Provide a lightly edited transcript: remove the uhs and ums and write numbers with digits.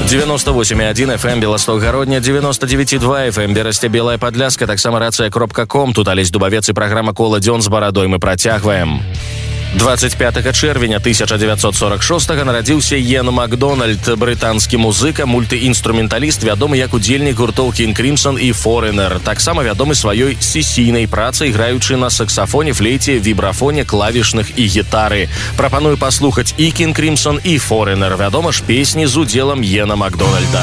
98,1 FM Белосток-Гародня, 99,2 FM Берасце Белая Падляска, таксама рацыя.ком. Тут Алесь Дубавец і праграма «Кола дзён з барадой» мы працягваем. 25 чэрвеня 1946 нарадзіўся Йен Макдональд, брытанскі музыка, мультыінструменталіст, вядомы як удзельнік гуртоў King Crimson і Foreigner. Таксама вядомы сваёй сесійнай працай, граючы на саксафоне, флейце, вібрафоне, клавішных і гітары. Прапаную паслухаць і King Crimson, і Foreigner. Вядома ж, песні з удзелам Йена Макдональда.